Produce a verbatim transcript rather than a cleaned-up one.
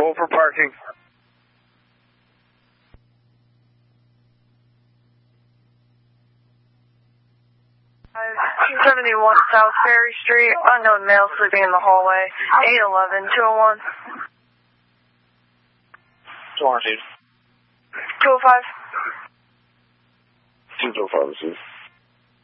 Hold for parking. two seventy-one South Ferry Street, unknown male sleeping in the hallway, eight eleven, two oh one. two oh one, dude. two oh five. two oh five, dude.